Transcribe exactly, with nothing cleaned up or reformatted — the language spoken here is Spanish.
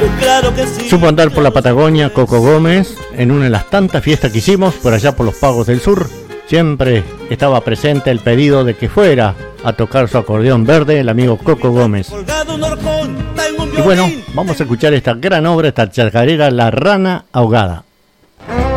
claro que sí. Supo andar por la Patagonia Coco Gómez en una de las tantas fiestas que hicimos por allá por los Pagos del Sur. Siempre estaba presente el pedido de que fuera a tocar su acordeón verde el amigo Coco Gómez. Y bueno, vamos a escuchar esta gran obra, esta chacarera, La Rana Ahogada.